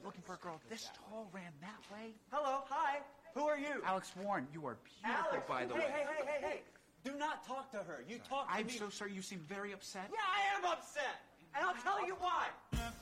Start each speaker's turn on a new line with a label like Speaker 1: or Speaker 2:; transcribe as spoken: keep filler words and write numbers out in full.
Speaker 1: looking for a girl this tall ran that way?
Speaker 2: Hello, hi. Who are you?
Speaker 1: Alex Warren, you are beautiful,
Speaker 2: Alex,
Speaker 1: by the
Speaker 2: hey,
Speaker 1: way.
Speaker 2: Hey, hey, hey, hey, hey. Do not talk to her. You talk to
Speaker 1: I'm
Speaker 2: me.
Speaker 1: so sorry. You seem very upset.
Speaker 2: Yeah, I am upset. And I'll tell you why.